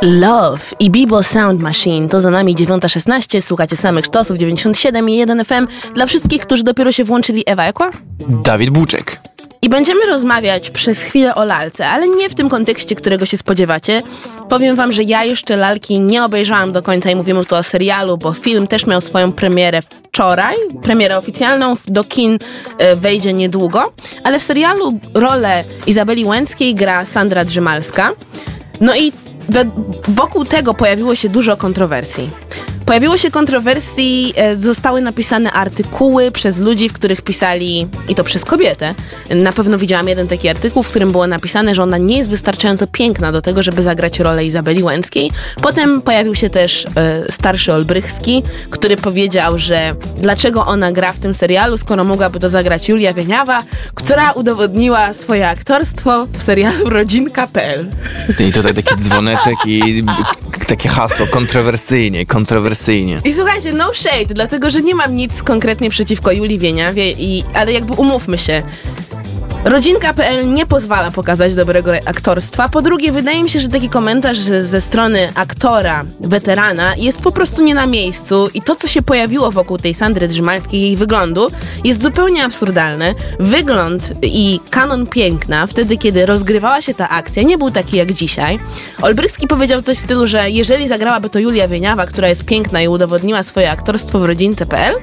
Love i Bibo Sound Machine. To za nami 9:16. Słuchacie samych sztosów 97,1 FM. Dla wszystkich, którzy dopiero się włączyli, Ewa Ekła, Dawid Buczek. I będziemy rozmawiać przez chwilę o lalce, ale nie w tym kontekście, którego się spodziewacie. Powiem wam, że ja jeszcze lalki nie obejrzałam do końca i mówimy tu o serialu, bo film też miał swoją premierę wczoraj. Premierę oficjalną do kin wejdzie niedługo. Ale w serialu rolę Izabeli Łęckiej gra Sandra Drzymalska. No i wokół tego pojawiło się dużo kontrowersji. Zostały napisane artykuły przez ludzi, w których pisali, i to przez kobietę. Na pewno widziałam jeden taki artykuł, w którym było napisane, że ona nie jest wystarczająco piękna do tego, żeby zagrać rolę Izabeli Łęckiej. Potem pojawił się też starszy Olbrychski, który powiedział, że dlaczego ona gra w tym serialu, skoro mogłaby to zagrać Julia Wieniawa, która udowodniła swoje aktorstwo w serialu Rodzinka.pl. I tutaj taki dzwoneczek i takie hasło kontrowersyjnie. I słuchajcie, no shade, dlatego, że nie mam nic konkretnie przeciwko Julii Wieniawie, ale jakby umówmy się, Rodzinka.pl nie pozwala pokazać dobrego aktorstwa. Po drugie, wydaje mi się, że taki komentarz ze strony aktora, weterana jest po prostu nie na miejscu i to, co się pojawiło wokół tej Sandry Drzymalskiej, jej wyglądu, jest zupełnie absurdalne. Wygląd i kanon piękna, wtedy kiedy rozgrywała się ta akcja, nie był taki jak dzisiaj. Olbrychski powiedział coś w stylu, że jeżeli zagrałaby to Julia Wieniawa, która jest piękna i udowodniła swoje aktorstwo w Rodzince.pl,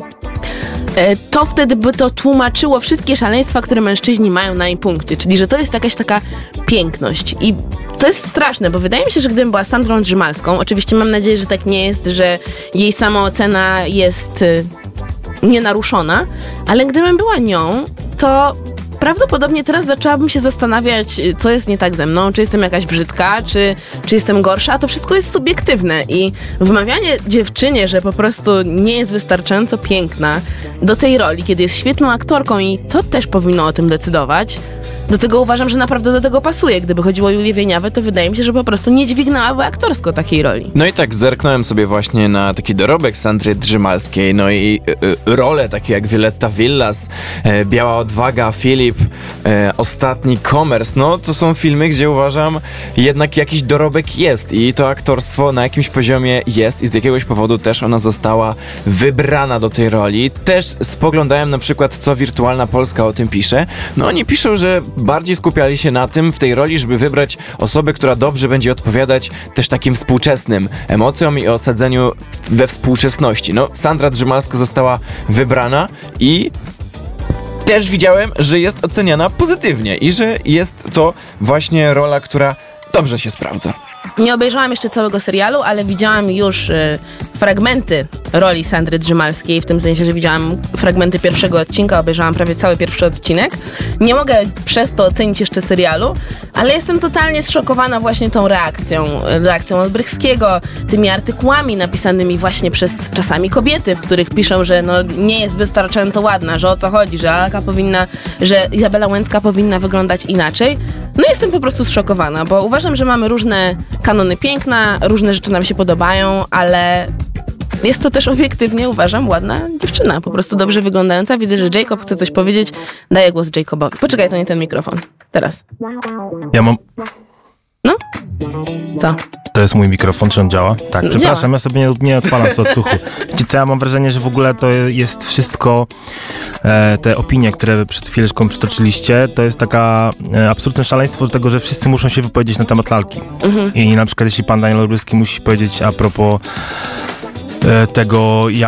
to wtedy by to tłumaczyło wszystkie szaleństwa, które mężczyźni mają na jej punkcie, czyli że to jest jakaś taka piękność. I to jest straszne, bo wydaje mi się, że gdybym była Sandrą Drzymalską, oczywiście mam nadzieję, że tak nie jest, że jej samoocena jest nienaruszona, ale gdybym była nią, to prawdopodobnie teraz zaczęłabym się zastanawiać, co jest nie tak ze mną, czy jestem jakaś brzydka, czy jestem gorsza, a to wszystko jest subiektywne i wmawianie dziewczynie, że po prostu nie jest wystarczająco piękna do tej roli, kiedy jest świetną aktorką i to też powinno o tym decydować. Do tego uważam, że naprawdę do tego pasuje. Gdyby chodziło o Julię Wieniawę, to wydaje mi się, że po prostu nie dźwignęłaby aktorsko takiej roli. No i tak zerknąłem sobie właśnie na taki dorobek Sandry Drzymalskiej, no i role takie jak Violetta Villas, Biała Odwaga, Filip, Ostatni Komers, no to są filmy, gdzie uważam jednak jakiś dorobek jest i to aktorstwo na jakimś poziomie jest i z jakiegoś powodu też ona została wybrana do tej roli. Też spoglądałem na przykład, co Wirtualna Polska o tym pisze. No oni piszą, że bardziej skupiali się na tym w tej roli, żeby wybrać osobę, która dobrze będzie odpowiadać też takim współczesnym emocjom i osadzeniu we współczesności. No, Sandra Drzymalska została wybrana i też widziałem, że jest oceniana pozytywnie i że jest to właśnie rola, która dobrze się sprawdza. Nie obejrzałam jeszcze całego serialu, ale widziałam już fragmenty roli Sandry Drzymalskiej, w tym sensie, że widziałam fragmenty pierwszego odcinka, obejrzałam prawie cały pierwszy odcinek. Nie mogę przez to ocenić jeszcze serialu, ale jestem totalnie zszokowana właśnie tą reakcją Olbrychskiego, tymi artykułami napisanymi właśnie przez czasami kobiety, w których piszą, że no nie jest wystarczająco ładna, że o co chodzi, że Izabela Łęcka powinna wyglądać inaczej. No jestem po prostu zszokowana, bo uważam, że mamy różne kanony piękna, różne rzeczy nam się podobają, ale jest to też obiektywnie, uważam, ładna dziewczyna, po prostu dobrze wyglądająca. Widzę, że Jacob chce coś powiedzieć. Daję głos Jacobowi. Poczekaj, to nie ten mikrofon. Teraz. Ja mam... No? Co? To jest mój mikrofon, czy on działa? Tak, przepraszam, działa. Ja sobie nie odpalam z odsłuchu. Wiecie co, ja mam wrażenie, że w ogóle to jest wszystko, te opinie, które przed chwileczką przytoczyliście, to jest taka absolutne szaleństwo do tego, że wszyscy muszą się wypowiedzieć na temat lalki. I na przykład jeśli pan Daniel Olbrychski musi powiedzieć a propos tego,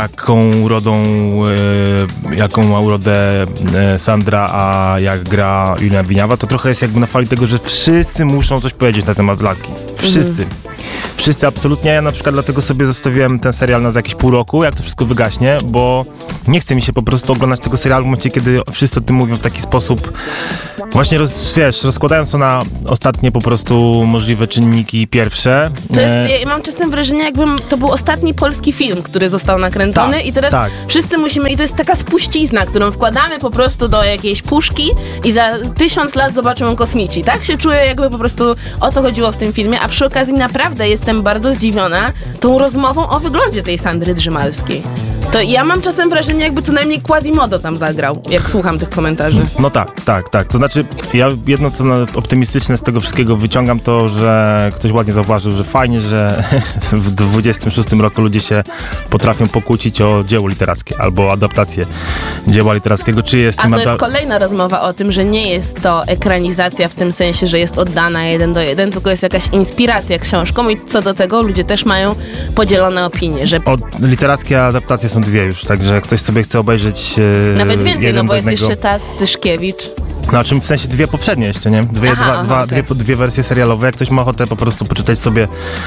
jaką ma urodę Sandra, a jak gra Julia Wieniawa, to trochę jest jakby na fali tego, że wszyscy muszą coś powiedzieć na temat lalki. Wszyscy. Wszyscy absolutnie. Ja na przykład dlatego sobie zostawiłem ten serial na za jakieś pół roku, jak to wszystko wygaśnie, bo nie chce mi się po prostu oglądać tego serialu w momencie, kiedy wszyscy o tym mówią w taki sposób, właśnie rozkładając to na ostatnie po prostu możliwe czynniki pierwsze. Ja mam czasem wrażenie, jakbym to był ostatni polski film, który został nakręcony, tak, i teraz wszyscy musimy, i to jest taka spuścizna, którą wkładamy po prostu do jakiejś puszki i za 1000 lat zobaczymy kosmici. Tak się czuję, jakby po prostu o to chodziło w tym filmie, a przy okazji naprawdę jestem bardzo zdziwiona tą rozmową o wyglądzie tej Sandry Drzymalskiej. To ja mam czasem wrażenie, jakby co najmniej Quasimodo tam zagrał, jak słucham tych komentarzy. No tak. To znaczy, ja jedno co optymistyczne z tego wszystkiego wyciągam to, że ktoś ładnie zauważył, że fajnie, że w 26 roku ludzie się potrafią pokłócić o dzieło literackie albo adaptację dzieła literackiego, czy jest... A to jest kolejna rozmowa o tym, że nie jest to ekranizacja w tym sensie, że jest oddana 1:1, tylko jest jakaś inspiracja książką i co do tego ludzie też mają podzielone opinie, że... Literackie adaptacje są dwie już, także jak ktoś sobie chce obejrzeć nawet więcej, no bo jest jednego... jeszcze ta Styszkiewicz. No, czym w sensie dwie poprzednie jeszcze, nie? Dwie wersje serialowe. Jak ktoś ma ochotę po prostu poczytać sobie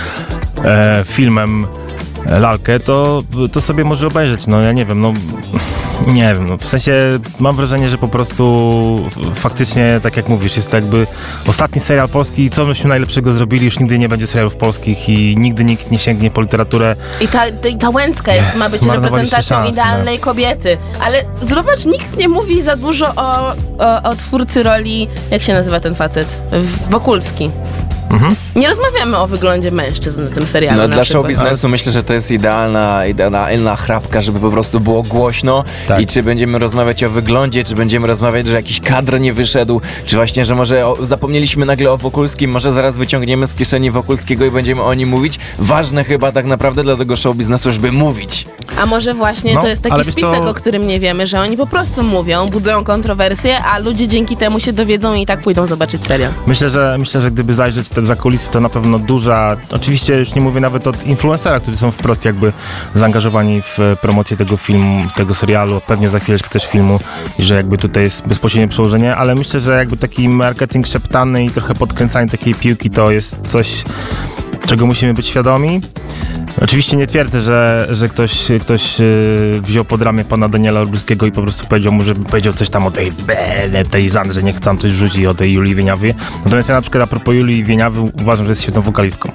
filmem lalkę, to sobie może obejrzeć. No ja nie wiem, w sensie mam wrażenie, że po prostu faktycznie, tak jak mówisz, jest to jakby ostatni serial polski, co myśmy najlepszego zrobili, już nigdy nie będzie serialów polskich i nigdy nikt nie sięgnie po literaturę. I ta Łęcka ma być reprezentacją idealnej kobiety, ale zobacz, nikt nie mówi za dużo o twórcy roli, jak się nazywa ten facet? Wokulski. Nie rozmawiamy o wyglądzie mężczyzn w tym serialu. No dla show biznesu myślę, że to jest idealna chrapka, żeby po prostu było głośno. Tak. I czy będziemy rozmawiać o wyglądzie, czy będziemy rozmawiać, że jakiś kadr nie wyszedł, czy właśnie, że może zapomnieliśmy nagle o Wokulskim, może zaraz wyciągniemy z kieszeni Wokulskiego i będziemy o nim mówić. Ważne chyba tak naprawdę dla tego show biznesu, żeby mówić. A może właśnie to jest taki spisek, o którym nie wiemy, że oni po prostu mówią, budują kontrowersje, a ludzie dzięki temu się dowiedzą i tak pójdą zobaczyć serial. Myślę, że gdyby zajrzeć za kulisy, to na pewno duża, oczywiście już nie mówię nawet o influencerach, którzy są wprost jakby zaangażowani w promocję tego filmu, tego serialu, pewnie za chwileczkę też filmu, i że jakby tutaj jest bezpośrednie przełożenie, ale myślę, że jakby taki marketing szeptany i trochę podkręcanie takiej piłki to jest coś, czego musimy być świadomi. Oczywiście nie twierdzę, że ktoś wziął pod ramię pana Daniela Olbryskiego i po prostu powiedział mu, żeby powiedział coś tam o tej Zandrze, niech tam coś rzuci o tej Julii Wieniawie. Natomiast ja na przykład a propos Julii Wieniawy uważam, że jest świetną wokalistką.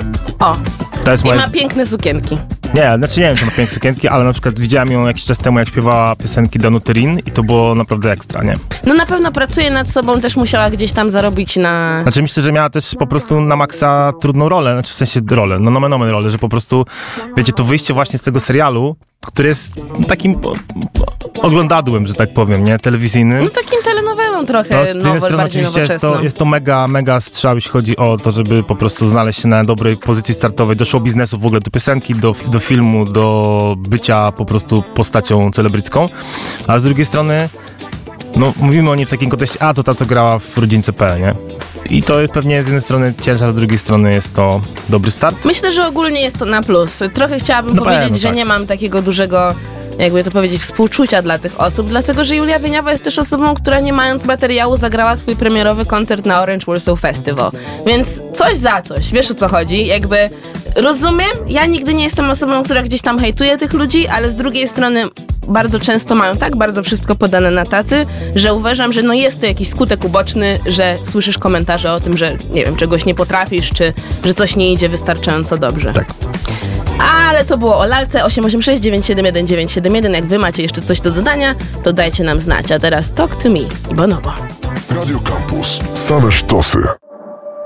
To jest ma piękne sukienki. Nie wiem, czy ma piękne sukienki, ale na przykład widziałem ją jakiś czas temu, jak śpiewała piosenki Danuty Rin i to było naprawdę ekstra, nie? No na pewno pracuje nad sobą, też musiała gdzieś tam zarobić na... Znaczy myślę, że miała też po prostu na maksa trudną rolę, w sensie rolę, nomen omen rolę, że po prostu, wiecie, to wyjście właśnie z tego serialu, który jest takim oglądadłem, że tak powiem, nie? Telewizyjnym. No takim telenowelą trochę, bardziej nowoczesną. Jest to mega strzał, jeśli chodzi o to, żeby po prostu znaleźć się na dobrej pozycji startowej do show biznesu, w ogóle do piosenki, do filmu, do bycia po prostu postacią celebrycką. Ale z drugiej strony, mówimy o niej w takim kontekście, to ta, co grała w Rodzince.pl, nie? I to jest pewnie z jednej strony ciężar, z drugiej strony jest to dobry start. Myślę, że ogólnie jest to na plus. Trochę chciałabym powiedzieć, że nie mam takiego dużego, jakby to powiedzieć, współczucia dla tych osób, dlatego, że Julia Wieniawa jest też osobą, która nie mając materiału zagrała swój premierowy koncert na Orange Warsaw Festival. Więc coś za coś, wiesz o co chodzi? Jakby rozumiem, ja nigdy nie jestem osobą, która gdzieś tam hejtuje tych ludzi, ale z drugiej strony bardzo często mają tak bardzo wszystko podane na tacy, że uważam, że jest to jakiś skutek uboczny, że słyszysz komentarze o tym, że nie wiem, czegoś nie potrafisz, czy że coś nie idzie wystarczająco dobrze. Tak. Ale to było o lalce 886 971 971. Jak wy macie jeszcze coś do dodania, to dajcie nam znać. A teraz Talk to Me i Bonobo. Radio Campus. Same sztosy.